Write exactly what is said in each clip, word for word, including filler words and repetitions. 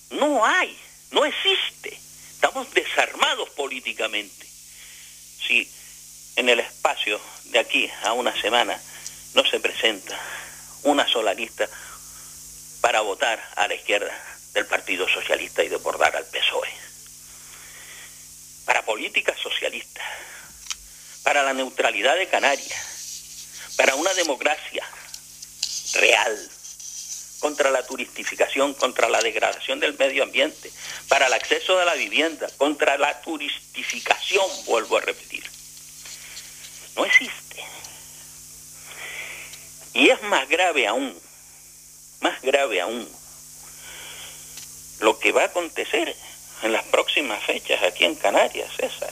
No hay, no existe. Estamos desarmados políticamente. Si en el espacio de aquí a una semana no se presenta una sola lista para votar a la izquierda del Partido Socialista y deportar al P S O E. Para políticas socialistas, para la neutralidad de Canarias, para una democracia real, contra la turistificación, contra la degradación del medio ambiente, para el acceso a la vivienda, contra la turistificación, vuelvo a repetir. No existe. Y es más grave aún, más grave aún, lo que va a acontecer en las próximas fechas aquí en Canarias, César.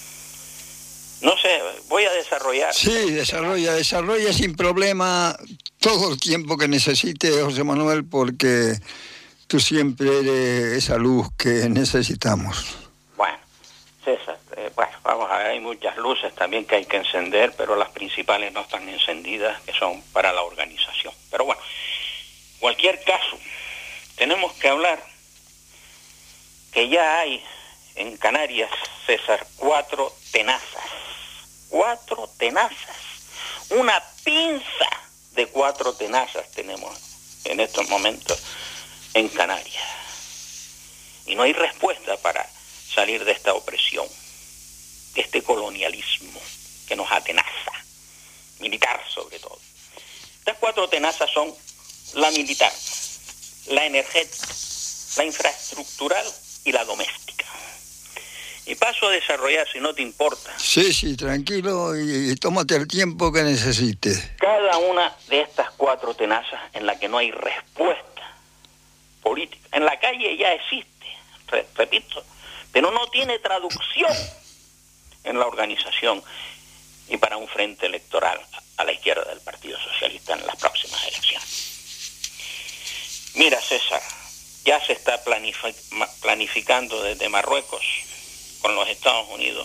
No sé, voy a desarrollar. Sí, desarrolla, desarrolla sin problema todo el tiempo que necesite, José Manuel, porque tú siempre eres esa luz que necesitamos. Bueno, César, eh, bueno, vamos a ver, hay muchas luces también que hay que encender, pero las principales no están encendidas, que son para la organización. Pero bueno, en cualquier caso, tenemos que hablar que ya hay en Canarias, César, cuatro tenazas. Cuatro tenazas. Una pinza de cuatro tenazas tenemos en estos momentos en Canarias. Y no hay respuesta para salir de esta opresión, de este colonialismo que nos atenaza, militar sobre todo. Estas cuatro tenazas son la militar, la energética, la infraestructural y la doméstica. Y paso a desarrollar, si no te importa. Sí, sí, tranquilo y, y tómate el tiempo que necesites. Cada una de estas cuatro tenazas en la que no hay respuesta política. En la calle ya existe, re, repito, pero no tiene traducción en la organización y para un frente electoral a la izquierda del Partido Socialista en las próximas elecciones. Mira, César, ya se está planific- planificando desde Marruecos con los Estados Unidos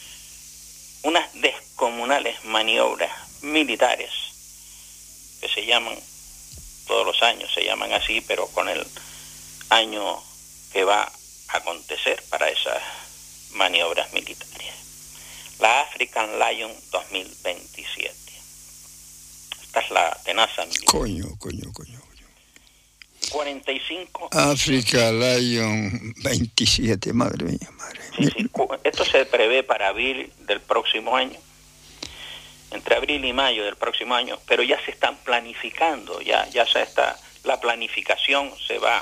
unas descomunales maniobras militares que se llaman, todos los años se llaman así, pero con el año que va a acontecer para esas maniobras militares. La African Lion dos mil veintisiete. Esta es la tenaza militar. Coño, coño, coño. cuarenta y cinco África Lion veintisiete, madre mía, madre mía. Sí, sí, esto se prevé para abril del próximo año, entre abril y mayo del próximo año, pero ya se están planificando, ya, ya se está, la planificación se va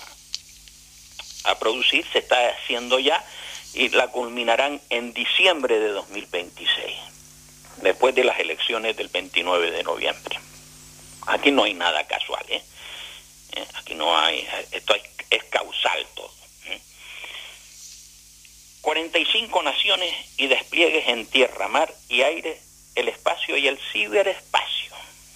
a producir, se está haciendo ya y la culminarán en diciembre de dos mil veintiséis, después de las elecciones del veintinueve de noviembre. Aquí no hay nada casual, ¿eh? Aquí no hay, esto es, es causal todo. cuarenta y cinco naciones y despliegues en tierra, mar y aire, el espacio y el ciberespacio.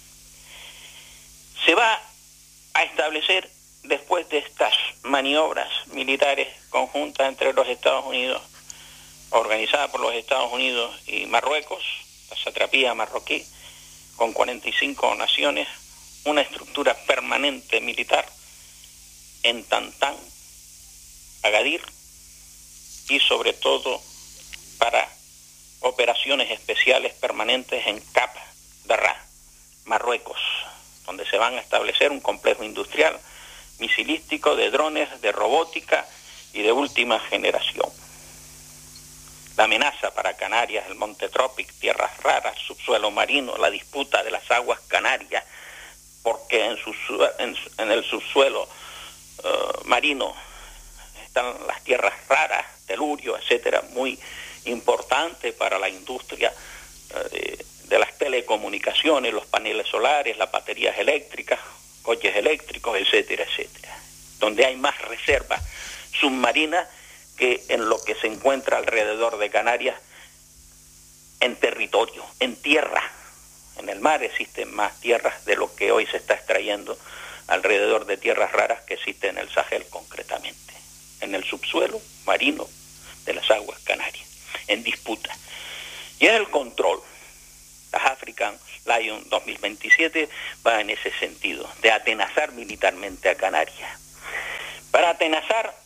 Se va a establecer, después de estas maniobras militares conjuntas entre los Estados Unidos, organizadas por los Estados Unidos y Marruecos, la satrapía marroquí, con cuarenta y cinco naciones, una estructura permanente militar en Tantán, Agadir y sobre todo para operaciones especiales permanentes en Cap Darra, Marruecos, donde se van a establecer un complejo industrial misilístico de drones, de robótica y de última generación. La amenaza para Canarias, el Monte Tropic, tierras raras, subsuelo marino, la disputa de las aguas canarias, porque en, su, en, en el subsuelo uh, marino están las tierras raras, telurio, etcétera, muy importante para la industria uh, de, de las telecomunicaciones, los paneles solares, las baterías eléctricas, coches eléctricos, etcétera, etcétera, donde hay más reservas submarinas que en lo que se encuentra alrededor de Canarias en territorio, en tierra. En el mar existen más tierras de lo que hoy se está extrayendo alrededor de tierras raras que existen en el Sahel concretamente, en el subsuelo marino de las aguas canarias, en disputa. Y es el control. Las African Lion dos mil veintisiete va en ese sentido, de atenazar militarmente a Canarias. Para atenazar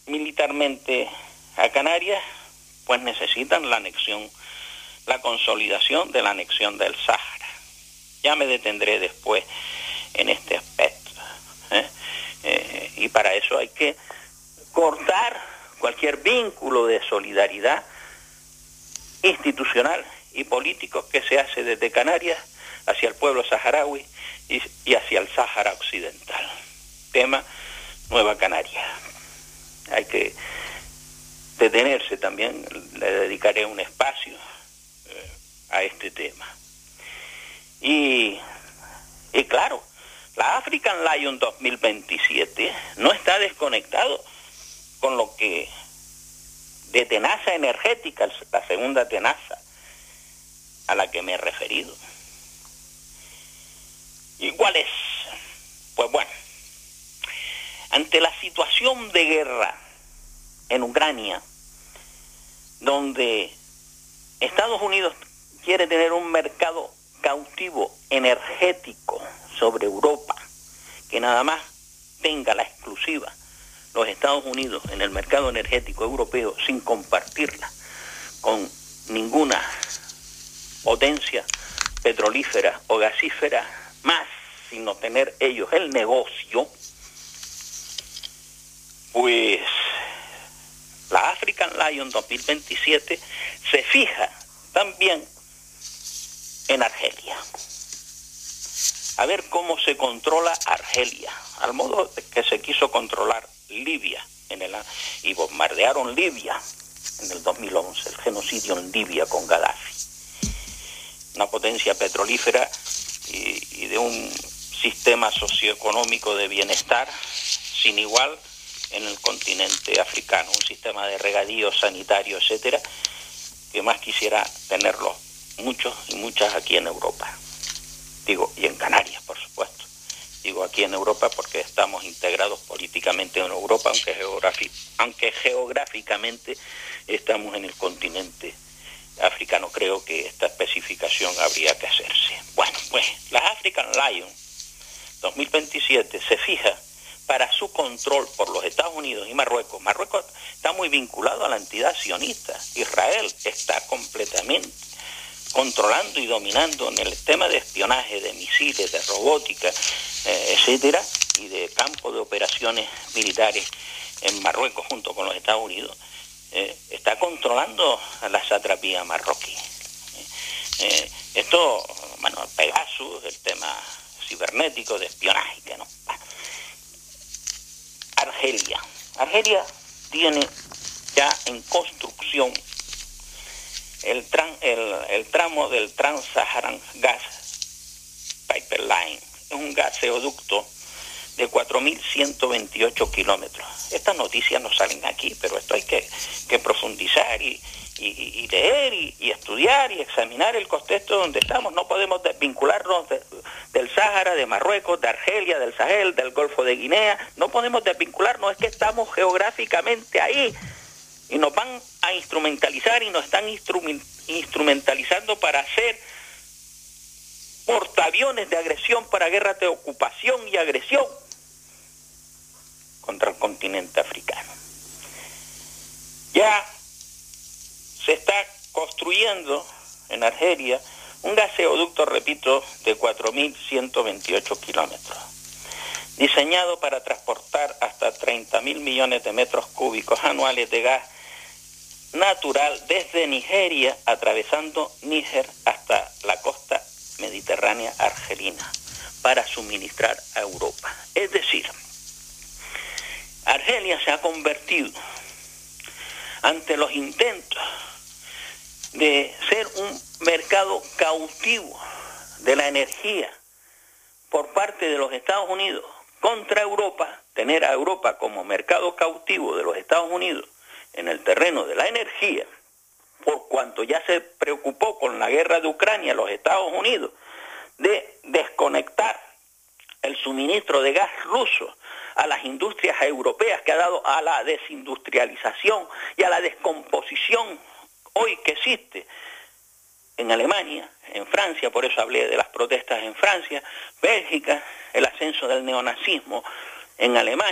militarmente a Canarias, pues necesitan la anexión, la consolidación de la anexión del Sáhara. Ya me detendré después en este aspecto, ¿eh? Eh, y para eso hay que cortar cualquier vínculo de solidaridad institucional y político que se hace desde Canarias hacia el pueblo saharaui y, y hacia el Sáhara Occidental. Tema Nueva Canaria. Hay que detenerse también, le dedicaré un espacio eh, a este tema. Y, y claro, la African Lion dos mil veintisiete no está desconectado con lo que de tenaza energética, la segunda tenaza a la que me he referido. ¿Y cuál es? Pues bueno, ante la situación de guerra en Ucrania, donde Estados Unidos quiere tener un mercado cautivo energético sobre Europa, que nada más tenga la exclusiva los Estados Unidos en el mercado energético europeo sin compartirla con ninguna potencia petrolífera o gasífera más, sino tener ellos el negocio, pues la African Lion dos mil veintisiete se fija también en Argelia. A ver cómo se controla Argelia, al modo que se quiso controlar Libia en el, y bombardearon Libia en el dos mil once, el genocidio en Libia con Gaddafi. Una potencia petrolífera y, y de un sistema socioeconómico de bienestar sin igual en el continente africano, un sistema de regadío sanitario, etcétera, que más quisiera tenerlo muchos y muchas aquí en Europa. Digo, y en Canarias, por supuesto. Digo aquí en Europa porque estamos integrados políticamente en Europa, aunque, geografi- aunque geográficamente estamos en el continente africano. Creo que esta especificación habría que hacerse. Bueno, pues la African Lion dos mil veintisiete se fija para su control por los Estados Unidos y Marruecos. Marruecos está muy vinculado a la entidad sionista. Israel está completamente controlando y dominando en el tema de espionaje, de misiles, de robótica, eh, etcétera, y de campo de operaciones militares en Marruecos junto con los Estados Unidos. Eh, está controlando a la satrapía marroquí. Eh, eh, esto, bueno, Pegasus, el tema cibernético de espionaje, que no. Argelia. Argelia tiene ya en construcción el, tran, el, el tramo del Trans-Saharan Gas Pipeline. Es un gaseoducto de cuatro mil ciento veintiocho kilómetros. Estas noticias no salen aquí, pero esto hay que, que profundizar y, y, y leer y, y estudiar y examinar el contexto donde estamos. No podemos desvincularnos de, del Sáhara, de Marruecos, de Argelia, del Sahel, del Golfo de Guinea. No podemos desvincularnos, es que estamos geográficamente ahí y nos van a instrumentalizar y nos están instrument, instrumentalizando para hacer portaaviones de agresión para guerras de ocupación y agresión contra el continente africano. Ya se está construyendo en Argelia un gaseoducto, repito, de cuatro mil ciento veintiocho kilómetros, diseñado para transportar hasta treinta mil millones de metros cúbicos anuales de gas natural desde Nigeria, atravesando Níger hasta la costa mediterránea argelina, para suministrar a Europa. Es decir, Argelia se ha convertido, ante los intentos de ser un mercado cautivo de la energía por parte de los Estados Unidos contra Europa, tener a Europa como mercado cautivo de los Estados Unidos en el terreno de la energía, por cuanto ya se preocupó con la guerra de Ucrania los Estados Unidos de desconectar el suministro de gas ruso a las industrias europeas, que ha dado a la desindustrialización y a la descomposición hoy que existe en Alemania, en Francia, por eso hablé de las protestas en Francia, Bélgica, el ascenso del neonazismo en Alemania,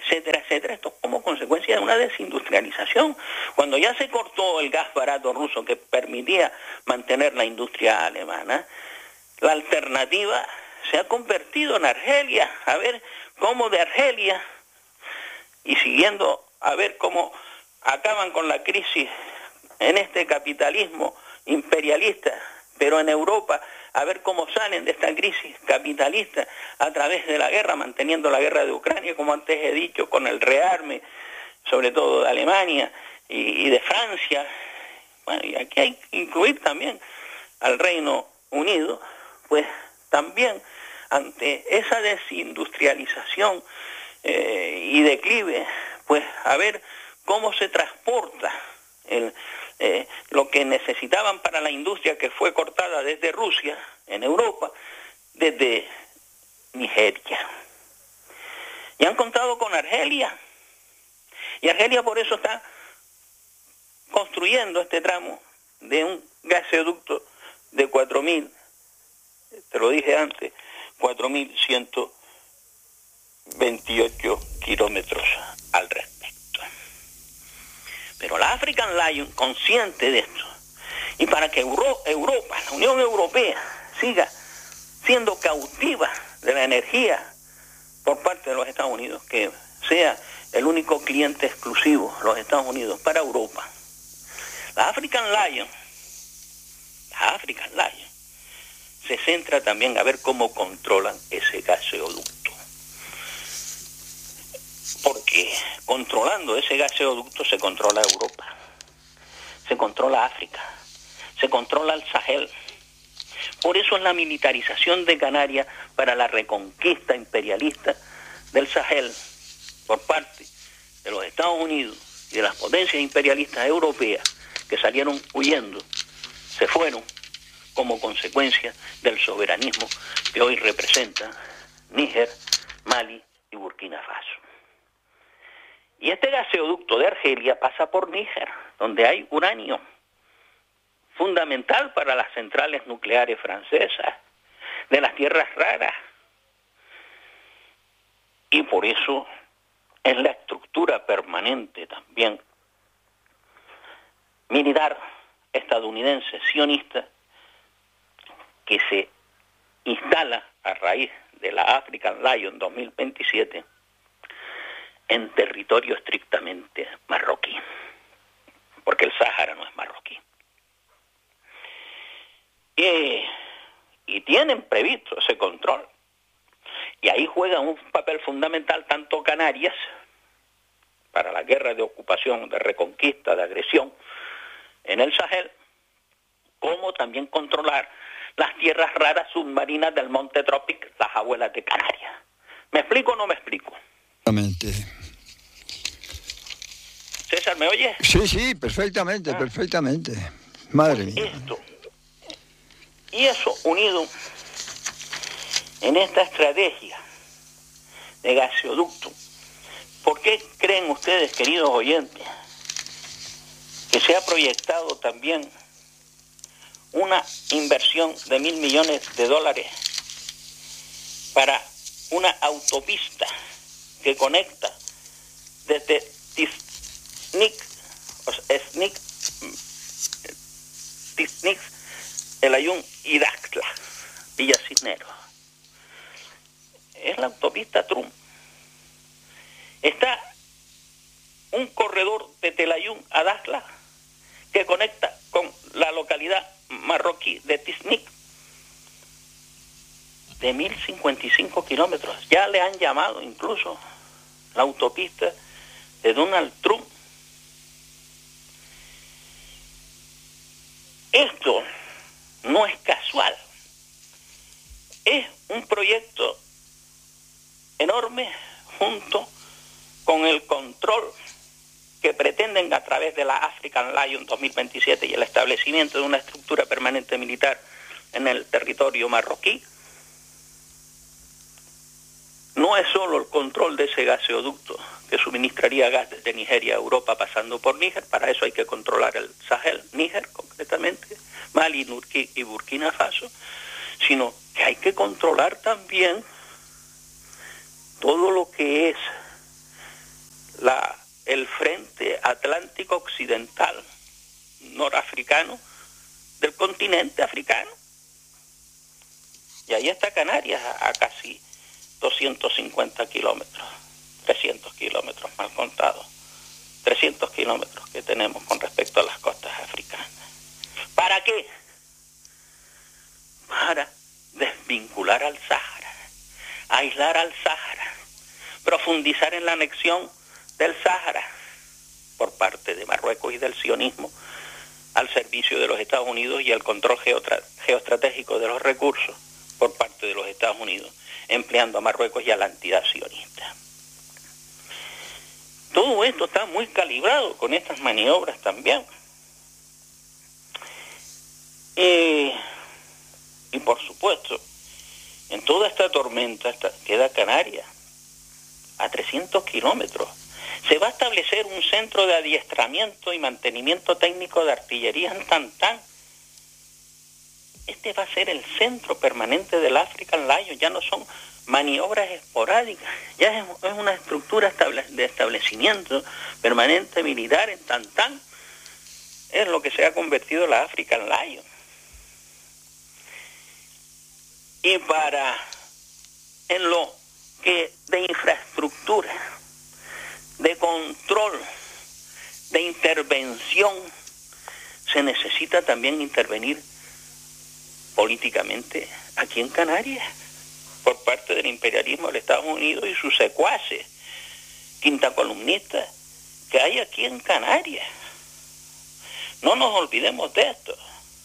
etcétera, etcétera. Esto como consecuencia de una desindustrialización. Cuando ya se cortó el gas barato ruso que permitía mantener la industria alemana, la alternativa se ha convertido en Argelia. A ver cómo de Argelia, y siguiendo a ver cómo acaban con la crisis en este capitalismo imperialista, pero en Europa, a ver cómo salen de esta crisis capitalista a través de la guerra, manteniendo la guerra de Ucrania, como antes he dicho, con el rearme, sobre todo de Alemania y, y de Francia. Bueno, y aquí hay que incluir también al Reino Unido, pues también ante esa desindustrialización eh, y declive, pues a ver cómo se transporta el, eh, lo que necesitaban para la industria que fue cortada desde Rusia, en Europa, desde Nigeria. Y han contado con Argelia, y Argelia por eso está construyendo este tramo de un gasoducto de cuatro mil, te lo dije antes, cuatro mil ciento veintiocho kilómetros al respecto. Pero la African Lion, consciente de esto, y para que Euro, Europa, la Unión Europea, siga siendo cautiva de la energía por parte de los Estados Unidos, que sea el único cliente exclusivo, los Estados Unidos, para Europa. La African Lion, la African Lion, se centra también a ver cómo controlan ese gasoducto. Porque controlando ese gasoducto se controla Europa, se controla África, se controla el Sahel. Por eso es la militarización de Canarias para la reconquista imperialista del Sahel por parte de los Estados Unidos y de las potencias imperialistas europeas que salieron huyendo, se fueron como consecuencia del soberanismo que hoy representa Níger, Mali y Burkina Faso. Y este gasoducto de Argelia pasa por Níger, donde hay uranio, fundamental para las centrales nucleares francesas, de las tierras raras. Y por eso es la estructura permanente también militar estadounidense sionista que se instala a raíz de la African Lion dos mil veintisiete en territorio estrictamente marroquí, porque el Sáhara no es marroquí. Y, y tienen previsto ese control. Y ahí juega un papel fundamental tanto Canarias, para la guerra de ocupación, de reconquista, de agresión en el Sahel, como también controlar las tierras raras submarinas del Monte Tropic, las abuelas de Canarias. ¿Me explico o no me explico? Perfectamente. César, ¿me oye? Sí, sí, perfectamente, ah. perfectamente. Madre pues mía. Esto. Y eso unido en esta estrategia de gasoducto. ¿Por qué creen ustedes, queridos oyentes, que se ha proyectado también una inversión de mil millones de dólares para una autopista que conecta desde Tiznik, o sea, Snik, Tiznik, El Ayun y Daxla, Villa Cisneros? Es la autopista Trump. Está un corredor de Telayún a Daxla que conecta con la localidad marroquí de Tiznik de mil cincuenta y cinco kilómetros. Ya le han llamado incluso la autopista de Donald Trump. Esto no es casual. Es un proyecto enorme junto con el control que pretenden a través de la African Lion dos mil veintisiete y el establecimiento de una estructura permanente militar en el territorio marroquí. No es solo el control de ese gasoducto que suministraría gas desde Nigeria a Europa pasando por Níger, para eso hay que controlar el Sahel, Níger concretamente, Mali y Burkina Faso, sino que hay que controlar también todo lo que es la, el Frente Atlántico Occidental norafricano del continente africano. Y ahí está Canarias, a, a casi doscientos cincuenta kilómetros, trescientos kilómetros mal contados, trescientos kilómetros que tenemos con respecto a las costas africanas. ¿Para qué? Para desvincular al Sáhara, aislar al Sáhara, profundizar en la anexión del Sáhara por parte de Marruecos y del sionismo al servicio de los Estados Unidos y el control geoestratégico de los recursos por parte de los Estados Unidos, empleando a Marruecos y a la entidad sionista. Todo esto está muy calibrado con estas maniobras también. Eh, y por supuesto, en toda esta tormenta está, queda Canarias a trescientos kilómetros. Se va a establecer un centro de adiestramiento y mantenimiento técnico de artillería en Tantán. Este va a ser el centro permanente del African Lion. Ya no son maniobras esporádicas, ya es, es una estructura estable, de establecimiento permanente militar en Tantán. Es lo que se ha convertido la African Lion. Y para, en lo que de infraestructura, de control, de intervención, se necesita también intervenir políticamente aquí en Canarias por parte del imperialismo de Estados Unidos y sus secuaces, quinta columnista, que hay aquí en Canarias. No nos olvidemos de esto.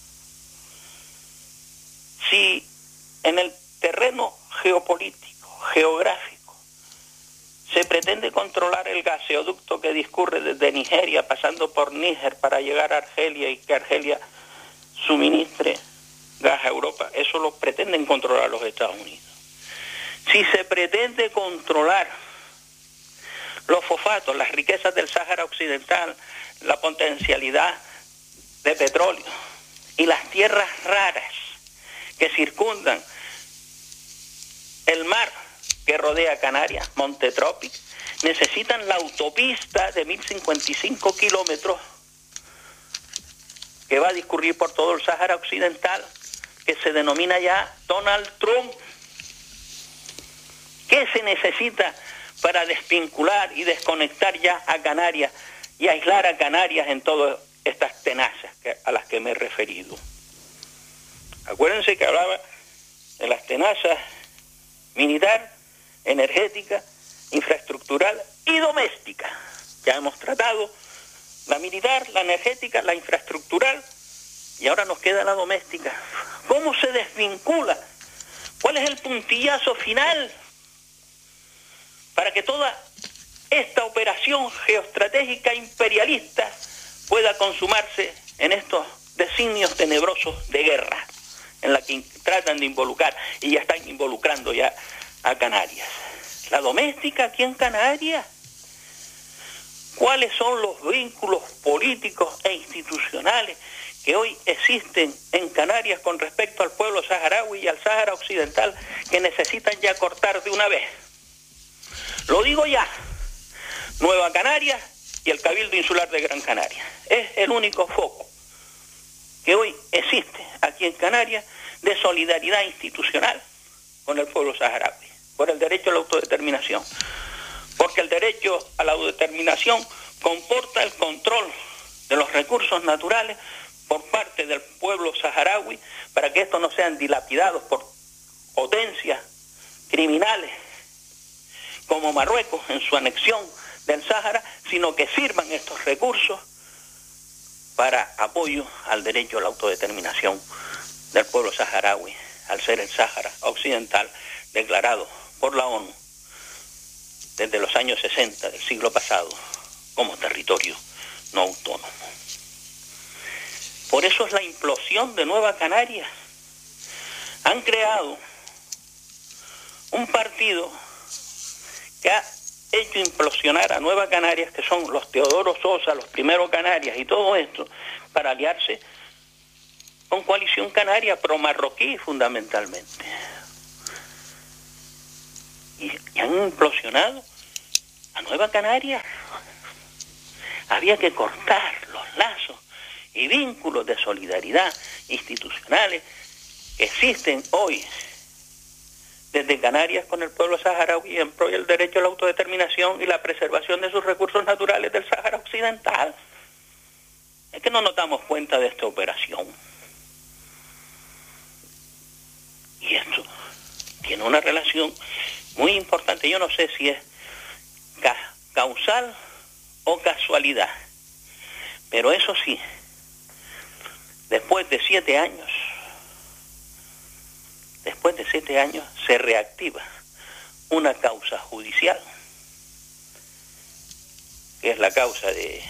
Si en el terreno geopolítico, geográfico, se pretende controlar el gaseoducto que discurre desde Nigeria, pasando por Níger para llegar a Argelia y que Argelia suministre gas a Europa, eso lo pretenden controlar los Estados Unidos. Si se pretende controlar los fosfatos, las riquezas del Sáhara Occidental, la potencialidad de petróleo y las tierras raras que circundan el mar que rodea Canarias, Monte Trópico, necesitan la autopista de mil cincuenta y cinco kilómetros que va a discurrir por todo el Sáhara Occidental, que se denomina ya Donald Trump. ¿Qué se necesita para desvincular y desconectar ya a Canarias y aislar a Canarias en todas estas tenazas que, a las que me he referido? Acuérdense que hablaba de las tenazas militar, energética, infraestructural y doméstica. Ya hemos tratado la militar, la energética, la infraestructural y ahora nos queda la doméstica. ¿Cómo se desvincula? ¿Cuál es el puntillazo final para que toda esta operación geoestratégica imperialista pueda consumarse en estos designios tenebrosos de guerra en la que tratan de involucrar y ya están involucrando ya a Canarias? La doméstica aquí en Canarias. ¿Cuáles son los vínculos políticos e institucionales que hoy existen en Canarias con respecto al pueblo saharaui y al Sáhara Occidental que necesitan ya cortar de una vez? Lo digo ya, Nueva Canarias y el Cabildo Insular de Gran Canaria. Es el único foco que hoy existe aquí en Canarias de solidaridad institucional con el pueblo saharaui, por el derecho a la autodeterminación. Porque el derecho a la autodeterminación comporta el control de los recursos naturales por parte del pueblo saharaui para que estos no sean dilapidados por potencias criminales como Marruecos en su anexión del Sáhara, sino que sirvan estos recursos para apoyo al derecho a la autodeterminación del pueblo saharaui, al ser el Sáhara Occidental declarado por la ONU desde los años sesenta del siglo pasado como territorio no autónomo. Por eso es la implosión de Nueva Canarias. Han creado un partido que ha hecho implosionar a Nueva Canarias, que son los Teodoro Sosa, los Primero Canarias y todo esto, para aliarse con Coalición Canaria pro-marroquí fundamentalmente. Y, y han implosionado a Nueva Canarias. había que cortar los lazos y vínculos de solidaridad institucionales que existen hoy desde Canarias con el pueblo saharaui en pro del derecho a la autodeterminación y la preservación de sus recursos naturales del Sáhara Occidental. Es que no nos damos cuenta de esta operación. Y esto tiene una relación muy importante. Yo no sé si es ca causal o casualidad, pero eso sí, después de siete años, después de siete años se reactiva una causa judicial, que es la causa de,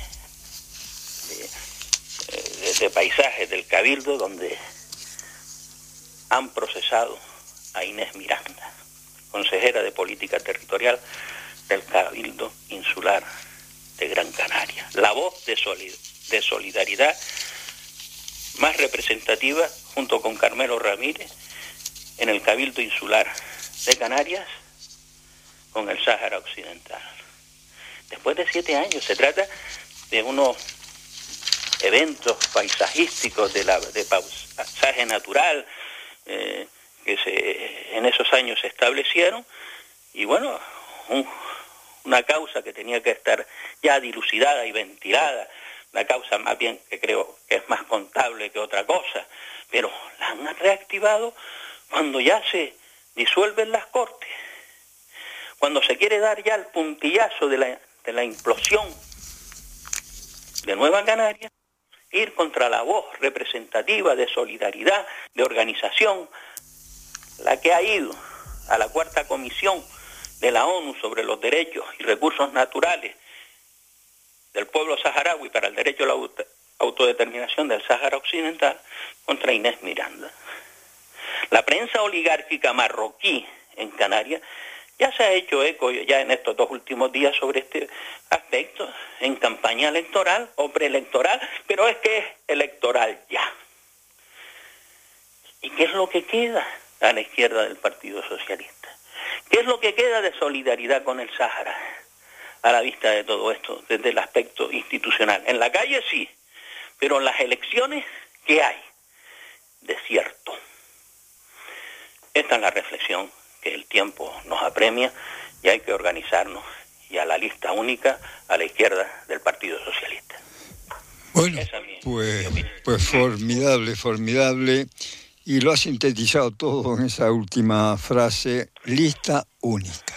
de, de, de paisajes del Cabildo, donde han procesado a Inés Miranda, consejera de Política Territorial del Cabildo Insular de Gran Canaria. La voz de, solid de solidaridad más representativa, junto con Carmelo Ramírez, en el Cabildo Insular de Canarias, con el Sáhara Occidental. Después de siete años, se trata de unos eventos paisajísticos de, la, de paisaje natural eh, que se, en esos años se establecieron, y bueno, un, una causa que tenía que estar ya dilucidada y ventilada, la causa más bien que creo que es más contable que otra cosa, pero la han reactivado cuando ya se disuelven las Cortes, cuando se quiere dar ya el puntillazo de la, de la implosión de Nueva Canaria, ir contra la voz representativa de solidaridad, de organización, la que ha ido a la cuarta comisión de la ONU sobre los derechos y recursos naturales del pueblo saharaui para el derecho a la autodeterminación del Sáhara Occidental, contra Inés Miranda. La prensa oligárquica marroquí en Canarias ya se ha hecho eco ya en estos dos últimos días sobre este aspecto, en campaña electoral o preelectoral, pero es que es electoral ya. ¿Y qué es lo que queda a la izquierda del Partido Socialista? ¿Qué es lo que queda de solidaridad con el Sáhara a la vista de todo esto, desde el aspecto institucional? En la calle sí, pero en las elecciones, ¿qué hay? Desierto. Esta es la reflexión que el tiempo nos apremia, y hay que organizarnos, y a la lista única a la izquierda del Partido Socialista. Bueno, pues, pues formidable, formidable, y lo ha sintetizado todo en esa última frase, lista única.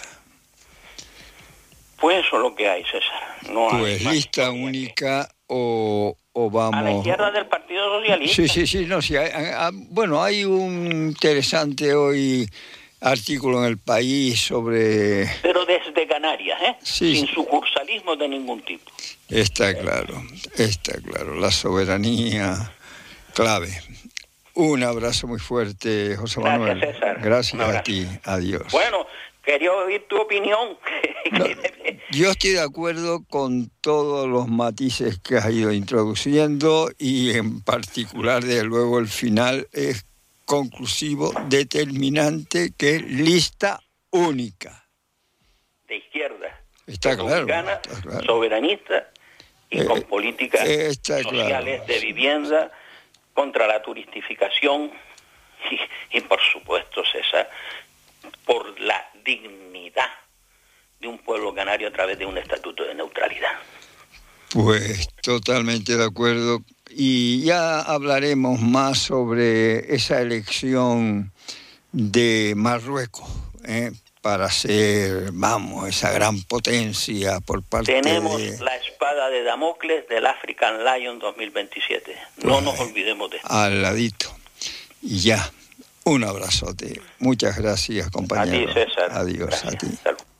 Pues eso es lo que hay, César. No pues hay lista única o, o vamos... A la izquierda del Partido Socialista. Sí, sí, sí, no, sí. Hay, hay, bueno, hay un interesante hoy artículo en El País sobre... Pero desde Canarias, ¿eh? Sí, sin sí. sucursalismo de ningún tipo. Está claro, está claro. La soberanía clave. Un abrazo muy fuerte, José Gracias, Manuel. César. Gracias a ti. Adiós. Bueno, quería oír tu opinión. No, yo estoy de acuerdo con todos los matices que has ido introduciendo, y en particular, desde luego, el final es conclusivo, determinante, que es lista única. De izquierda. Está claro, está claro. Soberanista y eh, con políticas está sociales claro. de vivienda, contra la turistificación y, y por supuesto, César, por la dignidad de un pueblo canario a través de un estatuto de neutralidad. Pues totalmente de acuerdo, y ya hablaremos más sobre esa elección de Marruecos, ¿eh? para ser, vamos, esa gran potencia por parte Tenemos de... la espada de Damocles del African Lion dos mil veintisiete. No pues, nos olvidemos de esto. Al ladito. Y ya, un abrazote. Muchas gracias, compañero. A ti, César. Adiós, gracias. a ti. Salud.